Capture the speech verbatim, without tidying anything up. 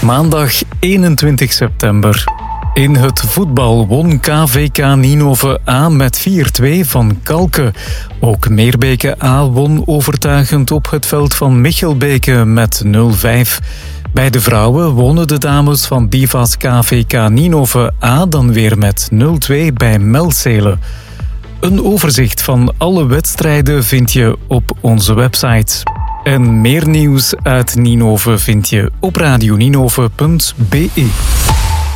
Maandag eenentwintig september. In het voetbal won K V K Ninove A met vier twee van Calke. Ook Meerbeke A won overtuigend op het veld van Michelbeke met nul vijf. Bij de vrouwen wonnen de dames van Bivas K V K Ninove A dan weer met nul twee bij Melcele. Een overzicht van alle wedstrijden vind je op onze website. En meer nieuws uit Ninove vind je op radioninove punt be.